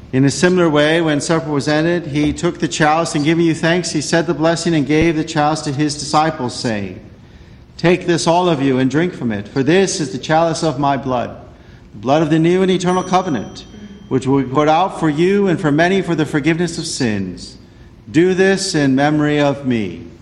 In a similar way, when supper was ended, he took the chalice, and giving you thanks, he said the blessing and gave the chalice to his disciples, saying, "Take this, all of you, and drink from it, for this is the chalice of my blood, the blood of the new and eternal covenant, which will be poured out for you and for many for the forgiveness of sins. Do this in memory of me."